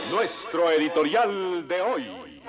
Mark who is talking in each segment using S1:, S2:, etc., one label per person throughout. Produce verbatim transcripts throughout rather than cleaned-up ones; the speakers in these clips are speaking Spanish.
S1: Nuestro editorial de hoy.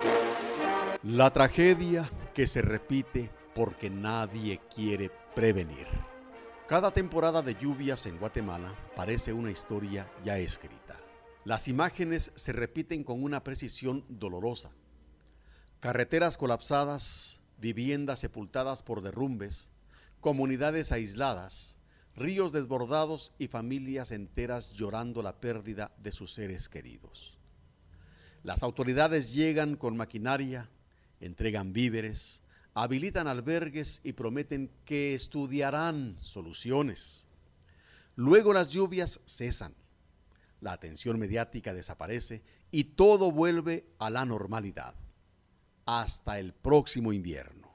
S2: La tragedia que se repite porque nadie quiere prevenir. Cada temporada de lluvias en Guatemala parece una historia ya escrita. Las imágenes se repiten con una precisión dolorosa. Carreteras colapsadas, viviendas sepultadas por derrumbes, comunidades aisladas, ríos desbordados y familias enteras llorando la pérdida de sus seres queridos. Las autoridades llegan con maquinaria, entregan víveres, habilitan albergues y prometen que estudiarán soluciones. Luego las lluvias cesan, la atención mediática desaparece y todo vuelve a la normalidad, hasta el próximo invierno.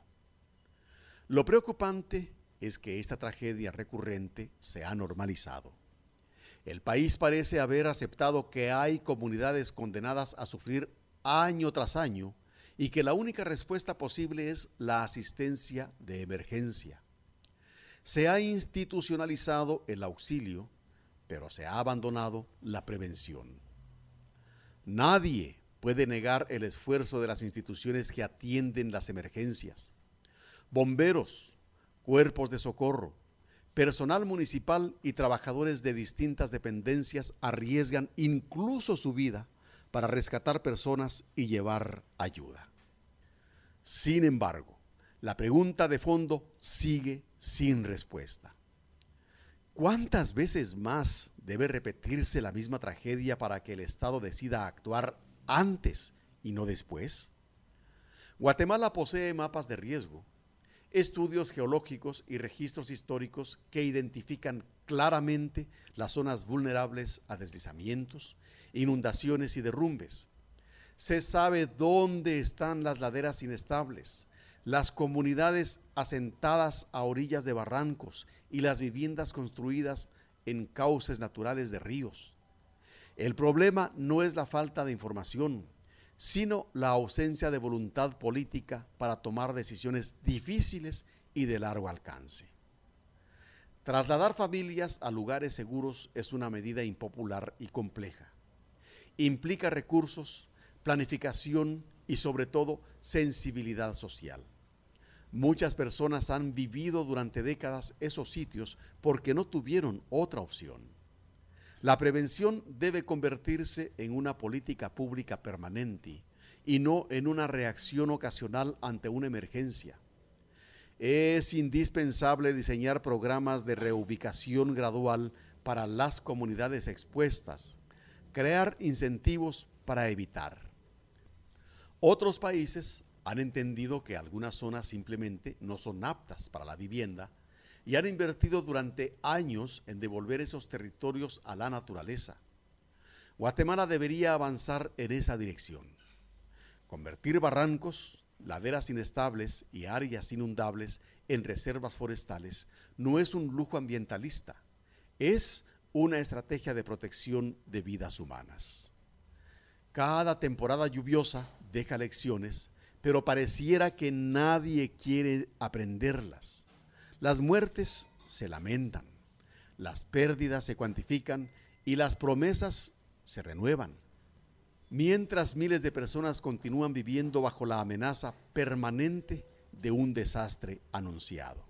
S2: Lo preocupante es que esta tragedia recurrente se ha normalizado. El país parece haber aceptado que hay comunidades condenadas a sufrir año tras año y que la única respuesta posible es la asistencia de emergencia. Se ha institucionalizado el auxilio, pero se ha abandonado la prevención. Nadie puede negar el esfuerzo de las instituciones que atienden las emergencias. Bomberos, cuerpos de socorro, personal municipal y trabajadores de distintas dependencias arriesgan incluso su vida para rescatar personas y llevar ayuda. Sin embargo, la pregunta de fondo sigue sin respuesta. ¿Cuántas veces más debe repetirse la misma tragedia para que el Estado decida actuar antes y no después? Guatemala posee mapas de riesgo, estudios geológicos y registros históricos que identifican claramente las zonas vulnerables a deslizamientos, inundaciones y derrumbes. Se sabe dónde están las laderas inestables, las comunidades asentadas a orillas de barrancos y las viviendas construidas en cauces naturales de ríos. El problema no es la falta de información, sino la ausencia de voluntad política para tomar decisiones difíciles y de largo alcance. Trasladar familias a lugares seguros es una medida impopular y compleja. Implica recursos, planificación y sobre todo sensibilidad social. Muchas personas han vivido durante décadas esos sitios porque no tuvieron otra opción. La prevención debe convertirse en una política pública permanente y no en una reacción ocasional ante una emergencia. Es indispensable diseñar programas de reubicación gradual para las comunidades expuestas, crear incentivos para evitar. Otros países han entendido que algunas zonas simplemente no son aptas para la vivienda y han invertido durante años en devolver esos territorios a la naturaleza. Guatemala debería avanzar en esa dirección. Convertir barrancos, laderas inestables y áreas inundables en reservas forestales no es un lujo ambientalista, es una estrategia de protección de vidas humanas. Cada temporada lluviosa deja lecciones, pero pareciera que nadie quiere aprenderlas. Las muertes se lamentan, las pérdidas se cuantifican y las promesas se renuevan, mientras miles de personas continúan viviendo bajo la amenaza permanente de un desastre anunciado.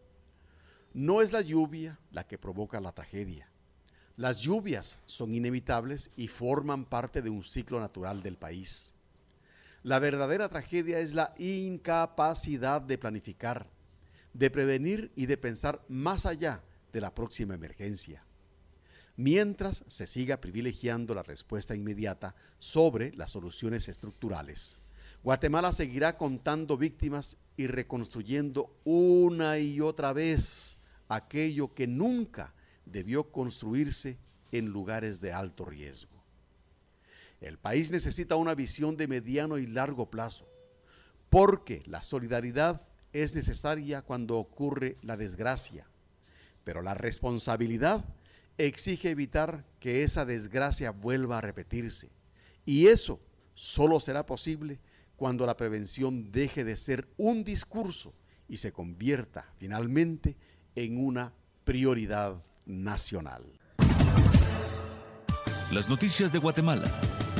S2: No es la lluvia la que provoca la tragedia. Las lluvias son inevitables y forman parte de un ciclo natural del país. La verdadera tragedia es la incapacidad de planificar, de prevenir y de pensar más allá de la próxima emergencia. Mientras se siga privilegiando la respuesta inmediata sobre las soluciones estructurales, Guatemala seguirá contando víctimas y reconstruyendo una y otra vez aquello que nunca debió construirse en lugares de alto riesgo. El país necesita una visión de mediano y largo plazo, porque la solidaridad es necesaria cuando ocurre la desgracia, pero la responsabilidad exige evitar que esa desgracia vuelva a repetirse, y eso solo será posible cuando la prevención deje de ser un discurso y se convierta finalmente en una prioridad nacional.
S3: Las noticias de Guatemala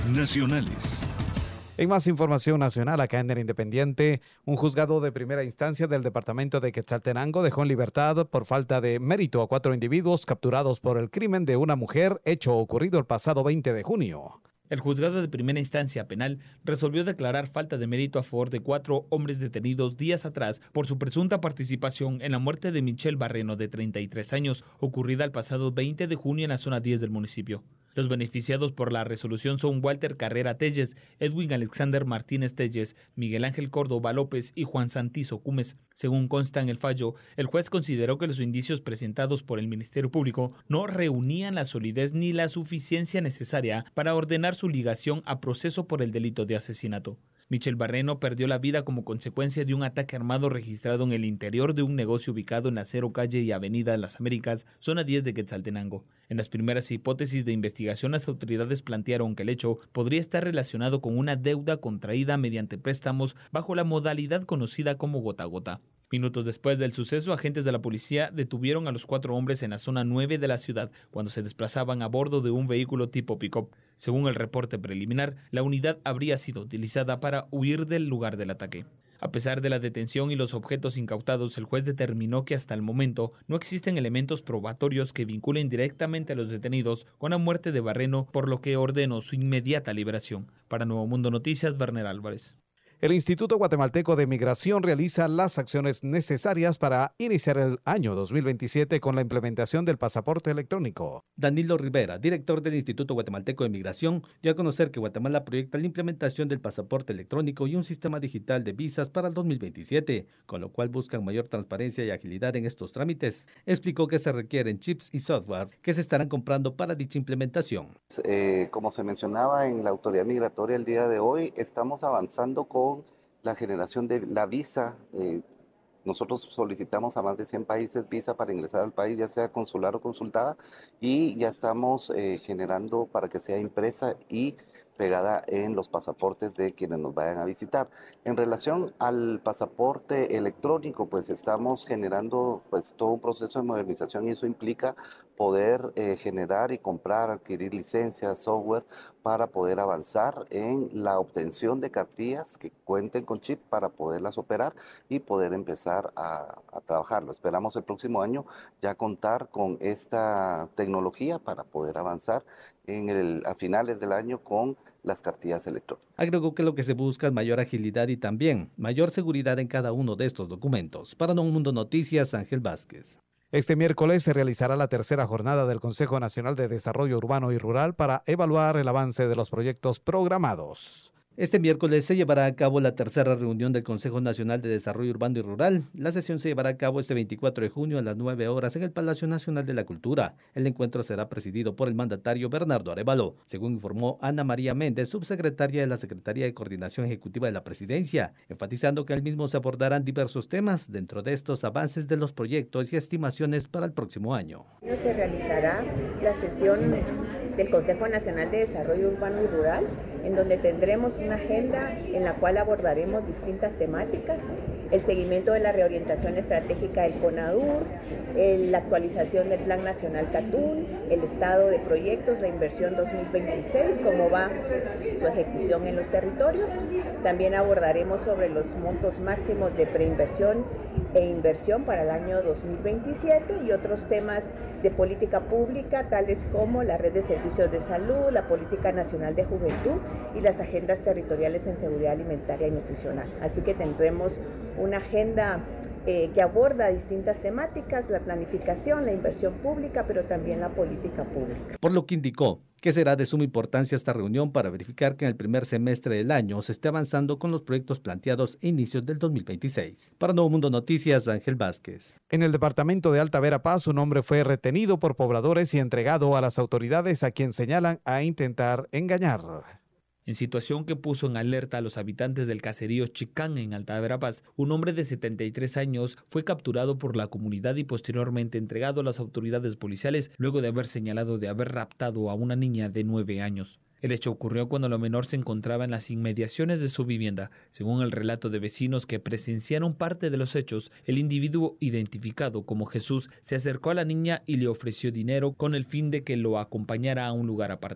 S3: Nacionales.
S4: En más información nacional, acá en el Independiente, un juzgado de primera instancia del departamento de Quetzaltenango dejó en libertad por falta de mérito a cuatro individuos capturados por el crimen de una mujer, hecho ocurrido el pasado veinte de junio.
S5: El juzgado de primera instancia penal resolvió declarar falta de mérito a favor de cuatro hombres detenidos días atrás por su presunta participación en la muerte de Michelle Barreno, de treinta y tres años, ocurrida el pasado veinte de junio en la zona diez del municipio. Los beneficiados por la resolución son Walter Carrera Telles, Edwin Alexander Martínez Telles, Miguel Ángel Córdoba López y Juan Santizo Cumes. Según consta en el fallo, el juez consideró que los indicios presentados por el Ministerio Público no reunían la solidez ni la suficiencia necesaria para ordenar su ligación a proceso por el delito de asesinato. Michelle Barreno perdió la vida como consecuencia de un ataque armado registrado en el interior de un negocio ubicado en la Cero Calle y Avenida Las Américas, zona diez de Quetzaltenango. En las primeras hipótesis de investigación, las autoridades plantearon que el hecho podría estar relacionado con una deuda contraída mediante préstamos bajo la modalidad conocida como gota a gota. Minutos después del suceso, agentes de la policía detuvieron a los cuatro hombres en la zona nueve de la ciudad cuando se desplazaban a bordo de un vehículo tipo pick-up. Según el reporte preliminar, la unidad habría sido utilizada para huir del lugar del ataque. A pesar de la detención y los objetos incautados, el juez determinó que hasta el momento no existen elementos probatorios que vinculen directamente a los detenidos con la muerte de Barreno, por lo que ordenó su inmediata liberación. Para Nuevo Mundo Noticias, Werner Álvarez.
S4: El Instituto Guatemalteco de Migración realiza las acciones necesarias para iniciar el año dos mil veintisiete con la implementación del pasaporte electrónico.
S6: Danilo Rivera, director del Instituto Guatemalteco de Migración, dio a conocer que Guatemala proyecta la implementación del pasaporte electrónico y un sistema digital de visas para el dos mil veintisiete, con lo cual buscan mayor transparencia y agilidad en estos trámites. Explicó que se requieren chips y software que se estarán comprando para dicha implementación.
S7: Eh, como se mencionaba en la autoridad migratoria el día de hoy, estamos avanzando con la generación de la visa. Eh, nosotros solicitamos a más de cien países visa para ingresar al país, ya sea consular o consultada, y ya estamos eh, generando para que sea impresa y pegada en los pasaportes de quienes nos vayan a visitar. En relación al pasaporte electrónico, pues estamos generando pues todo un proceso de modernización, y eso implica poder eh, generar y comprar, adquirir licencias, software, para poder avanzar en la obtención de cartillas que cuenten con chip para poderlas operar y poder empezar a, a trabajarlo. Esperamos el próximo año ya contar con esta tecnología para poder avanzar en el, a finales del año con las cartillas electrónicas.
S6: Agregó que lo que se busca es mayor agilidad y también mayor seguridad en cada uno de estos documentos. Para Nuevo Mundo Noticias, Ángel Vázquez.
S4: Este miércoles se realizará la tercera jornada del Consejo Nacional de Desarrollo Urbano y Rural para evaluar el avance de los proyectos programados.
S6: Este miércoles se llevará a cabo la tercera reunión del Consejo Nacional de Desarrollo Urbano y Rural. La sesión se llevará a cabo este veinticuatro de junio a las nueve horas en el Palacio Nacional de la Cultura. El encuentro será presidido por el mandatario Bernardo Arévalo, según informó Ana María Méndez, subsecretaria de la Secretaría de Coordinación Ejecutiva de la Presidencia, enfatizando que al mismo se abordarán diversos temas, dentro de estos avances de los proyectos y estimaciones para el próximo año.
S8: Se realizará la sesión del Consejo Nacional de Desarrollo Urbano y Rural, en donde tendremos una agenda en la cual abordaremos distintas temáticas: el seguimiento de la reorientación estratégica del CONADUR, la actualización del Plan Nacional CATUN, el estado de proyectos, la inversión dos mil veintiséis, cómo va su ejecución en los territorios. También abordaremos sobre los montos máximos de preinversión e inversión para el año dos mil veintisiete y otros temas de política pública, tales como la red de servicios de salud, la política nacional de juventud y las agendas territoriales en seguridad alimentaria y nutricional. Así que tendremos una agenda eh, que aborda distintas temáticas: la planificación, la inversión pública, pero también la política pública.
S6: Por lo que indicó que será de suma importancia esta reunión para verificar que en el primer semestre del año se esté avanzando con los proyectos planteados a inicios del dos mil veintiséis. Para Nuevo Mundo Noticias, Ángel Vázquez.
S4: En el departamento de Alta Verapaz, un hombre fue retenido por pobladores y entregado a las autoridades, a quien señalan a intentar engañar.
S5: En situación que puso en alerta a los habitantes del caserío Chicán en Alta Verapaz, un hombre de setenta y tres años fue capturado por la comunidad y posteriormente entregado a las autoridades policiales luego de haber señalado de haber raptado a una niña de nueve años. El hecho ocurrió cuando la menor se encontraba en las inmediaciones de su vivienda. Según el relato de vecinos que presenciaron parte de los hechos, el individuo identificado como Jesús se acercó a la niña y le ofreció dinero con el fin de que lo acompañara a un lugar apartado.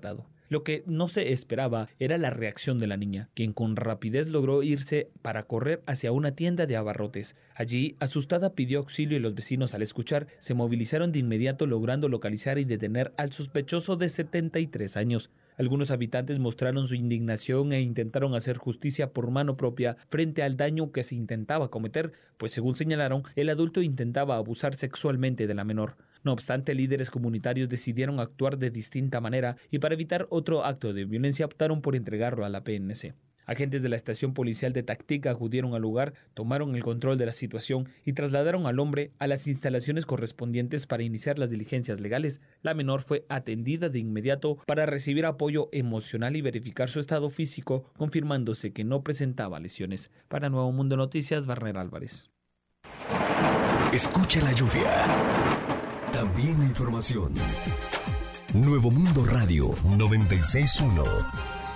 S5: Lo que no se esperaba era la reacción de la niña, quien con rapidez logró irse para correr hacia una tienda de abarrotes. Allí, asustada, pidió auxilio y los vecinos, al escuchar, se movilizaron de inmediato, logrando localizar y detener al sospechoso de setenta y tres años. Algunos habitantes mostraron su indignación e intentaron hacer justicia por mano propia frente al daño que se intentaba cometer, pues según señalaron, el adulto intentaba abusar sexualmente de la menor. No obstante, líderes comunitarios decidieron actuar de distinta manera y para evitar otro acto de violencia optaron por entregarlo a la P N C. Agentes de la estación policial de Tactica acudieron al lugar, tomaron el control de la situación y trasladaron al hombre a las instalaciones correspondientes para iniciar las diligencias legales. La menor fue atendida de inmediato para recibir apoyo emocional y verificar su estado físico, confirmándose que no presentaba lesiones. Para Nuevo Mundo Noticias, Barner Álvarez.
S3: Escucha la lluvia. También la información. Nuevo Mundo Radio noventa y seis punto uno.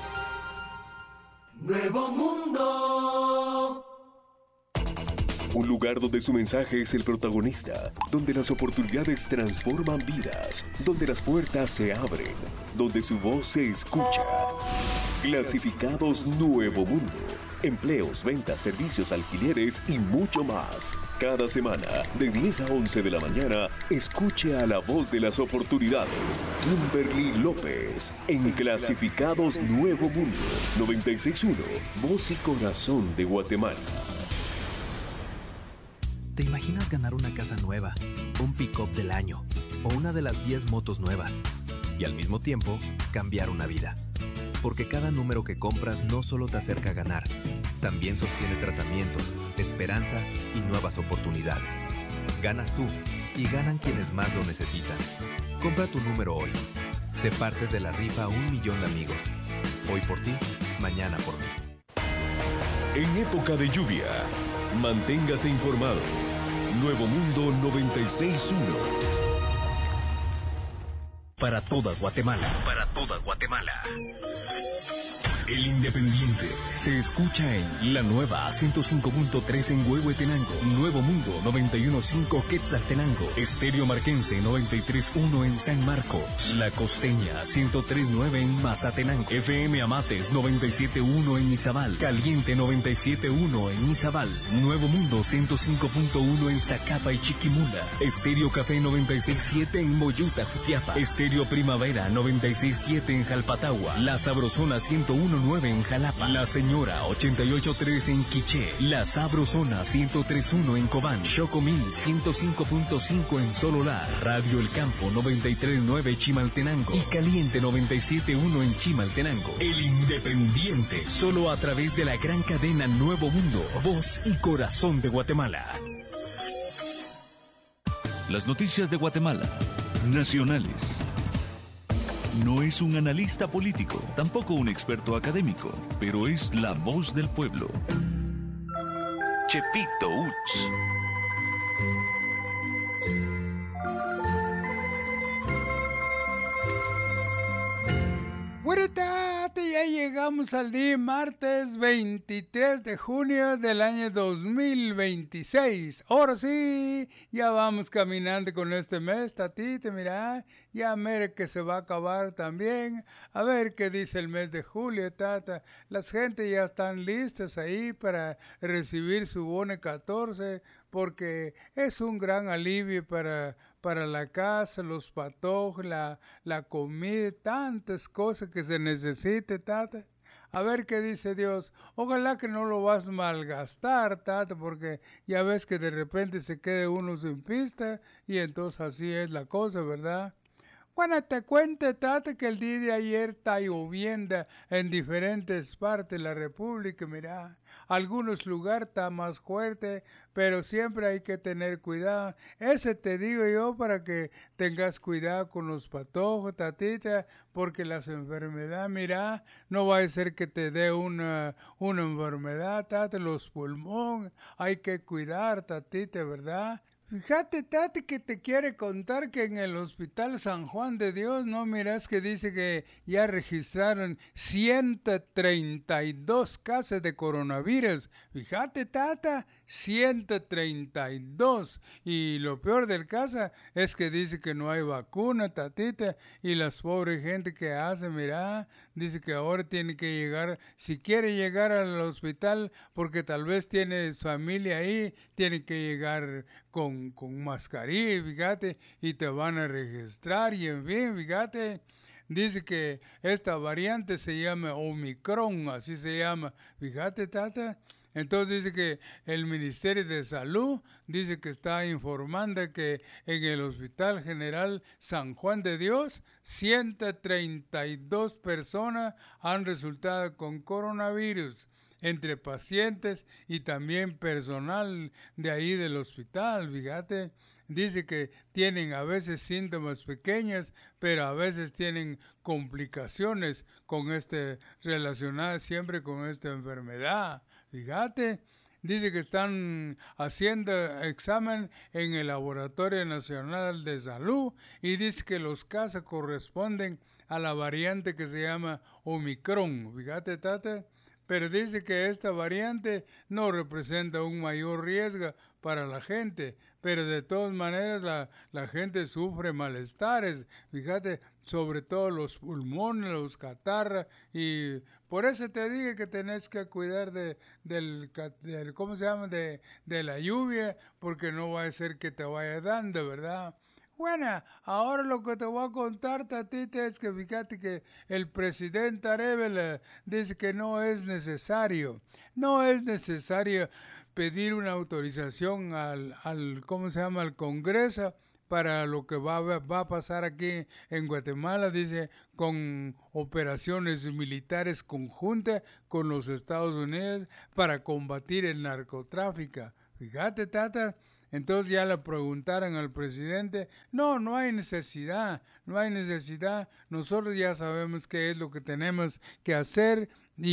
S9: Nuevo Mundo.
S10: Un lugar donde su mensaje es el protagonista, donde las oportunidades transforman vidas, donde las puertas se abren, donde su voz se escucha. Clasificados Nuevo Mundo. Empleos, ventas, servicios, alquileres y mucho más. Cada semana, de diez a once de la mañana, escuche a la voz de las oportunidades, Kimberly López, en Clasificados Nuevo Mundo, noventa y seis punto uno, voz y corazón de Guatemala.
S11: ¿Te imaginas ganar una casa nueva, un pick-up del año o una de las diez motos nuevas? Y al mismo tiempo, cambiar una vida. Porque cada número que compras no solo te acerca a ganar, también sostiene tratamientos, esperanza y nuevas oportunidades. Ganas tú y ganan quienes más lo necesitan. Compra tu número hoy. Sé parte de la rifa Un Millón de Amigos. Hoy por ti, mañana por mí.
S10: En época de lluvia, manténgase informado. Nuevo Mundo noventa y seis punto uno.
S3: Para toda Guatemala. Para toda Guatemala. El Independiente se escucha en la nueva ciento cinco punto tres en Huehuetenango, Nuevo Mundo noventa y uno punto cinco Quetzaltenango, Estéreo Marquense noventa y tres punto uno en San Marcos, La Costeña ciento tres punto nueve en Mazatenango, F M Amates noventa y siete punto uno en Izabal, Caliente noventa y siete punto uno en Izabal, Nuevo Mundo ciento cinco punto uno en Zacapa y Chiquimula, Estéreo Café noventa y seis punto siete en Moyuta, Jutiapa, Estéreo Primavera noventa y seis punto siete en Jalpatagua, La Sabrosona ciento uno punto nueve en Jalapa, La Señora ochenta y ocho punto tres en Quiché, La Sabrosona ciento tres punto uno en Cobán, Chocomil ciento cinco punto cinco en Sololá, Radio El Campo noventa y tres punto nueve Chimaltenango y Caliente noventa y siete punto uno en Chimaltenango. El Independiente, solo a través de la gran cadena Nuevo Mundo, voz y corazón de Guatemala.
S12: Las noticias de Guatemala, nacionales. No es un analista político, tampoco un experto académico, pero es la voz del pueblo. Chepito Uch.
S13: ¡Hueretate! Ya llegamos al día martes veintitrés de junio del año dos mil veintiséis. Ahora sí, ya vamos caminando con este mes, tatita, mira, ya mire que se va a acabar también. A ver qué dice el mes de julio, tata. Las gentes ya están listas ahí para recibir su bono catorce, porque es un gran alivio para... para la casa, los patojos, la, la comida, tantas cosas que se necesite, tata. A ver qué dice Dios. Ojalá que no lo vas a malgastar, tata, porque ya ves que de repente se quede uno sin pista y entonces así es la cosa, ¿verdad? Bueno, te cuento, tata, que el día de ayer está lloviendo en diferentes partes de la República, mira. Algunos lugares está más fuerte, pero siempre hay que tener cuidado. Ese te digo yo para que tengas cuidado con los patojos, tatita, porque las enfermedades, mira, no va a ser que te dé una, una enfermedad, tata, los pulmones, hay que cuidar, tatita, ¿verdad? Fíjate, Tati, que te quiere contar que en el Hospital San Juan de Dios, no miras que dice que ya registraron ciento treinta y dos casos de coronavirus. Fíjate, Tata, ciento treinta y dos. Y lo peor del caso es que dice que no hay vacuna, Tatita, y las pobres gente que hace, mira, dice que ahora tiene que llegar, si quiere llegar al hospital, porque tal vez tiene familia ahí, tiene que llegar con, con mascarilla, fíjate, y te van a registrar, y en fin, fíjate, dice que esta variante se llama Omicron, así se llama, fíjate, Tata. Entonces dice que el Ministerio de Salud dice que está informando que en el Hospital General San Juan de Dios, ciento treinta y dos personas han resultado con coronavirus, entre pacientes y también personal de ahí del hospital, fíjate. Dice que tienen a veces síntomas pequeños, pero a veces tienen complicaciones con este, relacionadas siempre con esta enfermedad. Fíjate, dice que están haciendo examen en el Laboratorio Nacional de Salud y dice que los casos corresponden a la variante que se llama Omicron. Fíjate, Tata, pero dice que esta variante no representa un mayor riesgo para la gente, pero de todas maneras la, la gente sufre malestares, fíjate, sobre todo los pulmones, los catarras, y por eso te dije que tenés que cuidar de, del, del, ¿cómo se llama?, de, de la lluvia, porque no va a ser que te vaya dando, ¿verdad? Bueno, ahora lo que te voy a contar, Tatita, es que fíjate que el presidente Arevalo dice que no es necesario, no es necesario pedir una autorización al, al ¿cómo se llama?, al Congreso para lo que va, va a pasar aquí en Guatemala, dice, con operaciones militares conjuntas con los Estados Unidos para combatir el narcotráfico. Fíjate, Tata. Entonces ya le preguntaron al presidente, no, no hay necesidad, no hay necesidad, nosotros ya sabemos qué es lo que tenemos que hacer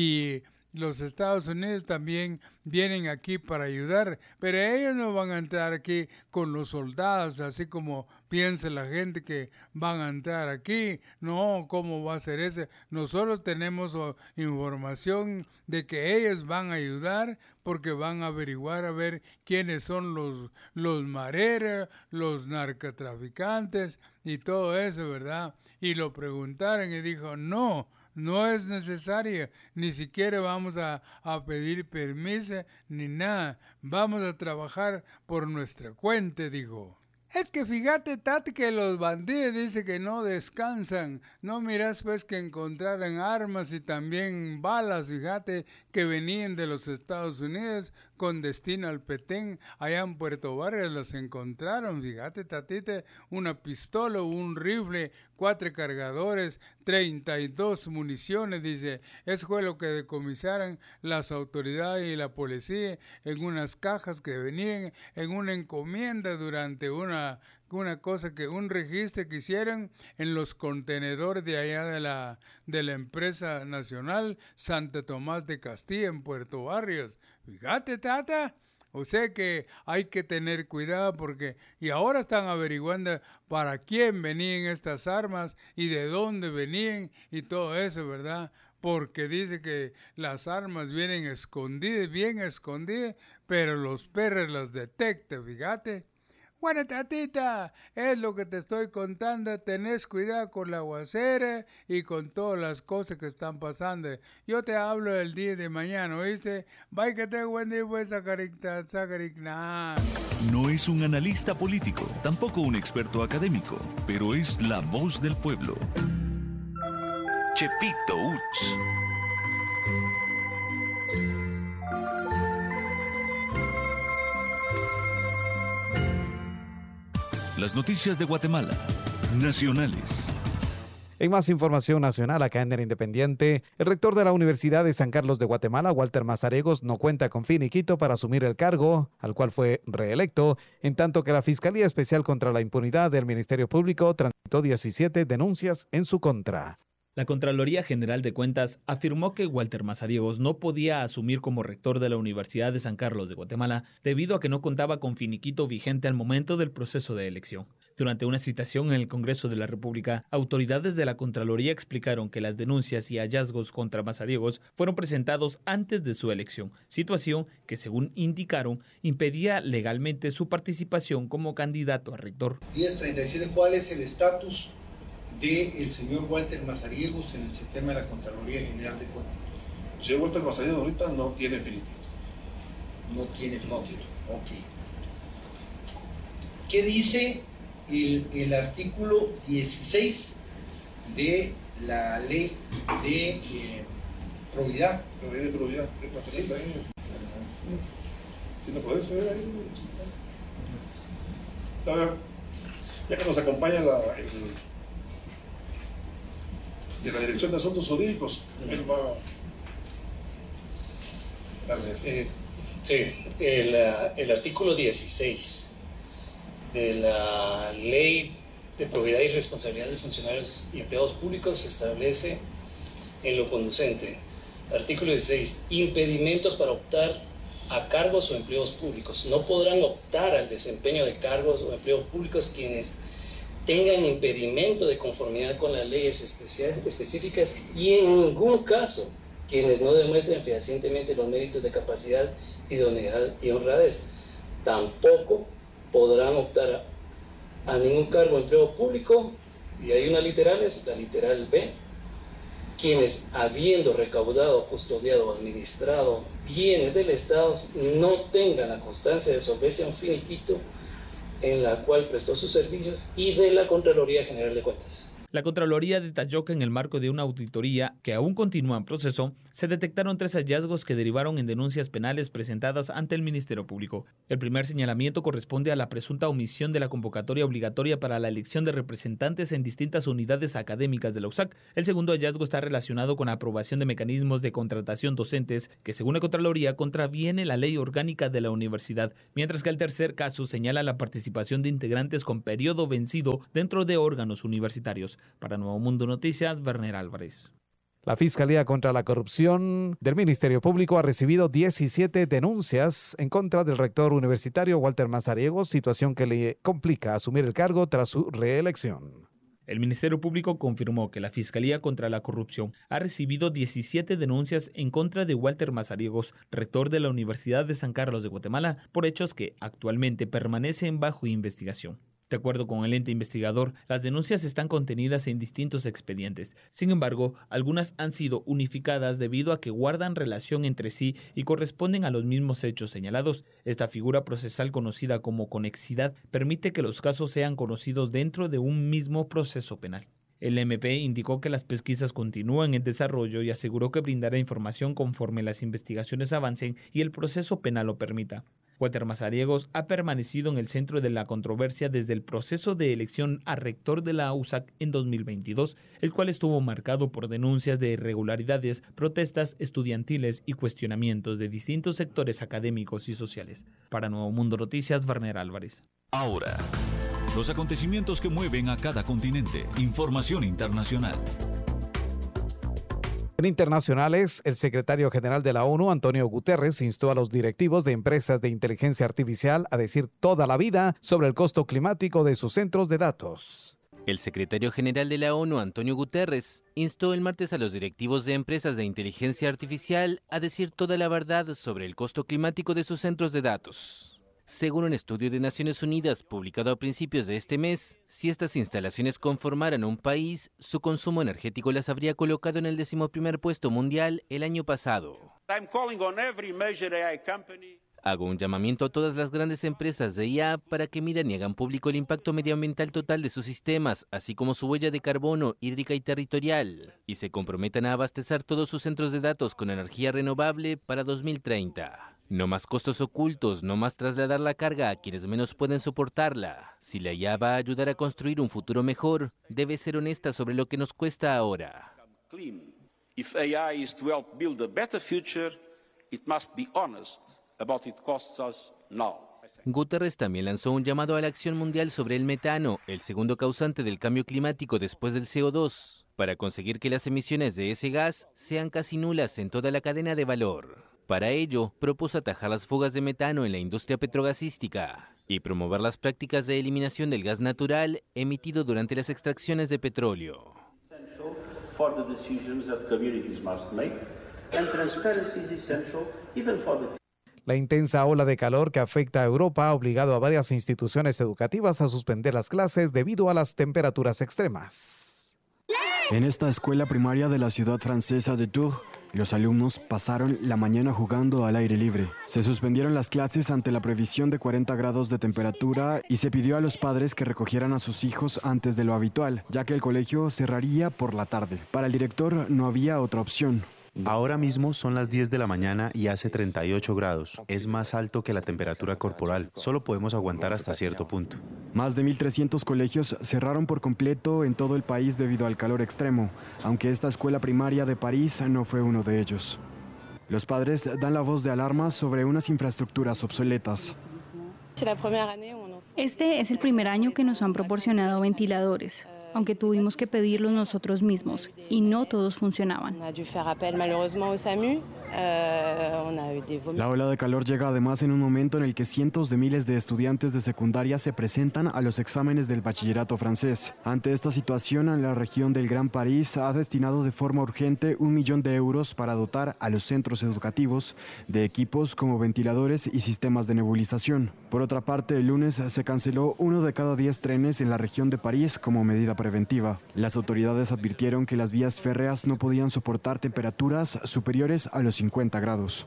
S13: y los Estados Unidos también vienen aquí para ayudar, pero ellos no van a entrar aquí con los soldados, así como piensa la gente que van a entrar aquí. No, ¿cómo va a ser eso? Nosotros tenemos oh, información de que ellos van a ayudar porque van a averiguar a ver quiénes son los, los mareros, los narcotraficantes y todo eso, ¿verdad? Y lo preguntaron y dijo, no, no es necesario, ni siquiera vamos a, a pedir permiso ni nada, vamos a trabajar por nuestra cuenta, dijo. Es que fíjate, Tati, que los bandidos dice que no descansan. No miras pues que encontraron armas y también balas, fíjate, que venían de los Estados Unidos con destino al Petén. Allá en Puerto Barrios las encontraron, fíjate, Tatita, una pistola, un rifle, cuatro cargadores, treinta y dos municiones, dice. Eso fue lo que decomisaron las autoridades y la policía en unas cajas que venían en una encomienda durante una, una cosa que, un registro que hicieron en los contenedores de allá de la, de la empresa nacional Santo Tomás de Castilla en Puerto Barrios. Fíjate, Tata. O sea que hay que tener cuidado porque, y ahora están averiguando para quién venían estas armas y de dónde venían y todo eso, ¿verdad? Porque dice que las armas vienen escondidas, bien escondidas, pero los perros las detectan, fíjate. Bueno, Tatita, es lo que te estoy contando, tenés cuidado con la aguacera y con todas las cosas que están pasando. Yo te hablo el día de mañana, ¿oíste? Bye, que te buen día, pues, sacaricta, sacaricna.
S12: No es un analista político, tampoco un experto académico, pero es la voz del pueblo. Chepito Uch. Las noticias de Guatemala, nacionales.
S4: En más información nacional, acá en el Independiente, el rector de la Universidad de San Carlos de Guatemala, Walter Mazaregos, no cuenta con finiquito para asumir el cargo, al cual fue reelecto, en tanto que la Fiscalía Especial contra la Impunidad del Ministerio Público transmitó diecisiete denuncias en su contra.
S5: La Contraloría General de Cuentas afirmó que Walter Mazariegos no podía asumir como rector de la Universidad de San Carlos de Guatemala debido a que no contaba con finiquito vigente al momento del proceso de elección. Durante una citación en el Congreso de la República, autoridades de la Contraloría explicaron que las denuncias y hallazgos contra Mazariegos fueron presentados antes de su elección, situación que, según indicaron, impedía legalmente su participación como candidato a rector.
S14: diez treinta y siete, ¿cuál es el estatus del señor Walter Mazariegos en el sistema de la Contraloría General de Cuentas?
S15: El señor Walter Mazariegos ahorita no tiene finiquito.
S14: No tiene finiquito, ok. ¿Qué dice el, el artículo dieciséis de la ley de eh, probidad?
S15: La ley de probidad, ¿qué pasa? Sí, sí, no puede ser ahí. Ya que nos acompaña la, el, de la Dirección de Asuntos Jurídicos, él va a darle.
S16: Eh, sí, el, el artículo dieciséis de la Ley de Probidad y Responsabilidad de Funcionarios y Empleados Públicos establece en lo conducente. Artículo dieciséis. Impedimentos para optar a cargos o empleos públicos. No podrán optar al desempeño de cargos o empleos públicos quienes tengan impedimento de conformidad con las leyes específicas y en ningún caso quienes no demuestren fehacientemente los méritos de capacidad, idoneidad y honradez. Tampoco podrán optar a, a ningún cargo o empleo público, y hay unas literales, la literal B, quienes habiendo recaudado, custodiado o administrado bienes del Estado no tengan la constancia de solvencia un finiquito en la cual prestó sus servicios y de la Contraloría General de Cuentas.
S5: La Contraloría detalló que en el marco de una auditoría que aún continúa en proceso, se detectaron tres hallazgos que derivaron en denuncias penales presentadas ante el Ministerio Público. El primer señalamiento corresponde a la presunta omisión de la convocatoria obligatoria para la elección de representantes en distintas unidades académicas de la U S A C. El segundo hallazgo está relacionado con la aprobación de mecanismos de contratación docentes que, según la Contraloría, contraviene la ley orgánica de la universidad, mientras que el tercer caso señala la participación de integrantes con periodo vencido dentro de órganos universitarios. Para Nuevo Mundo Noticias, Werner Álvarez.
S4: La Fiscalía contra la Corrupción del Ministerio Público ha recibido diecisiete denuncias en contra del rector universitario Walter Mazariegos, situación que le complica asumir el cargo tras su reelección.
S5: El Ministerio Público confirmó que la Fiscalía contra la Corrupción ha recibido diecisiete denuncias en contra de Walter Mazariegos, rector de la Universidad de San Carlos de Guatemala, por hechos que actualmente permanecen bajo investigación. De acuerdo con el ente investigador, las denuncias están contenidas en distintos expedientes. Sin embargo, algunas han sido unificadas debido a que guardan relación entre sí y corresponden a los mismos hechos señalados. Esta figura procesal conocida como conexidad permite que los casos sean conocidos dentro de un mismo proceso penal. El M P indicó que las pesquisas continúan en desarrollo y aseguró que brindará información conforme las investigaciones avancen y el proceso penal lo permita. Walter Mazariegos ha permanecido en el centro de la controversia desde el proceso de elección a rector de la U S A C en dos mil veintidós, el cual estuvo marcado por denuncias de irregularidades, protestas estudiantiles y cuestionamientos de distintos sectores académicos y sociales. Para Nuevo Mundo Noticias, Werner Álvarez.
S12: Ahora, los acontecimientos que mueven a cada continente. Información internacional.
S4: En internacionales, el secretario general de la ONU, Antonio Guterres, instó a los directivos de empresas de inteligencia artificial a decir toda la vida sobre el costo climático de sus centros de datos.
S17: El secretario general de la ONU, Antonio Guterres, instó el martes a los directivos de empresas de inteligencia artificial a decir toda la verdad sobre el costo climático de sus centros de datos. Según un estudio de Naciones Unidas publicado a principios de este mes, si estas instalaciones conformaran un país, su consumo energético las habría colocado en el decimoprimer puesto mundial el año pasado. Hago un llamamiento a todas las grandes empresas de I A para que midan y hagan público el impacto medioambiental total de sus sistemas, así como su huella de carbono, hídrica y territorial, y se comprometan a abastecer todos sus centros de datos con energía renovable para dos mil treinta. No más costos ocultos, no más trasladar la carga a quienes menos pueden soportarla. Si la I A va a ayudar a construir un futuro mejor, debe ser honesta sobre lo que nos cuesta ahora.
S18: If A I is to help build a better future, it must be honest about what it costs us now.
S17: Guterres también lanzó un llamado a la acción mundial sobre el metano, el segundo causante del cambio climático después del C O dos. para conseguir que las emisiones de ese gas sean casi nulas en toda la cadena de valor. Para ello, propuso atajar las fugas de metano en la industria petrogasística y promover las prácticas de eliminación del gas natural emitido durante las extracciones de petróleo.
S19: For the decisions that communities must make, and transparency is essential even for the...
S4: La intensa ola de calor que afecta a Europa ha obligado a varias instituciones educativas a suspender las clases debido a las temperaturas extremas.
S20: En esta escuela primaria de la ciudad francesa de Tours, los alumnos pasaron la mañana jugando al aire libre. Se suspendieron las clases ante la previsión de cuarenta grados de temperatura y se pidió a los padres que recogieran a sus hijos antes de lo habitual, ya que el colegio cerraría por la tarde. Para el director no había otra opción.
S21: Ahora mismo son las diez de la mañana y hace treinta y ocho grados. Es más alto que la temperatura corporal. Solo podemos aguantar hasta cierto punto.
S20: Más de mil trescientos colegios cerraron por completo en todo el país debido al calor extremo, aunque esta escuela primaria de París no fue uno de ellos. Los padres dan la voz de alarma sobre unas infraestructuras obsoletas.
S22: Este es el primer año que nos han proporcionado ventiladores, aunque tuvimos que pedirlos nosotros mismos y no todos funcionaban.
S20: La ola de calor llega además en un momento en el que cientos de miles de estudiantes de secundaria se presentan a los exámenes del bachillerato francés. Ante esta situación, la región del Gran París ha destinado de forma urgente un millón de euros para dotar a los centros educativos de equipos como ventiladores y sistemas de nebulización. Por otra parte, el lunes se canceló uno de cada diez trenes en la región de París como medida preventiva. Las autoridades advirtieron que las vías férreas no podían soportar temperaturas superiores a los cincuenta grados.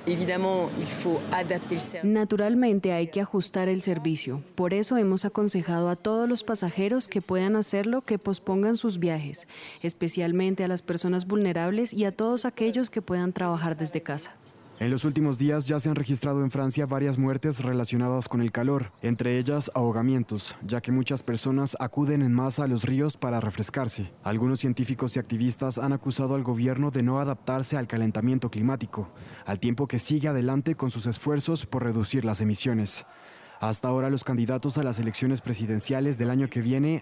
S23: Naturalmente hay que ajustar el servicio. Por eso hemos aconsejado a todos los pasajeros que puedan hacerlo que pospongan sus viajes, especialmente a las personas vulnerables y a todos aquellos que puedan trabajar desde casa.
S20: En los últimos días ya se han registrado en Francia varias muertes relacionadas con el calor, entre ellas ahogamientos, ya que muchas personas acuden en masa a los ríos para refrescarse. Algunos científicos y activistas han acusado al gobierno de no adaptarse al calentamiento climático, al tiempo que sigue adelante con sus esfuerzos por reducir las emisiones. Hasta ahora los candidatos a las elecciones presidenciales del año que viene